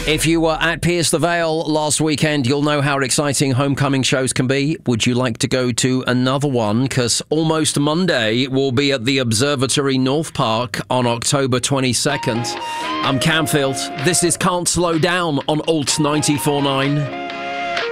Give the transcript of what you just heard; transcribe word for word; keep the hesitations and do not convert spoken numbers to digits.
If you were at Pierce the Vale last weekend, you'll know how exciting homecoming shows can be. Would you like to go to another one? Because Almost Monday will be at the Observatory North Park on October twenty-second. I'm Camfield. This is Can't Slow Down on Alt ninety-four point nine.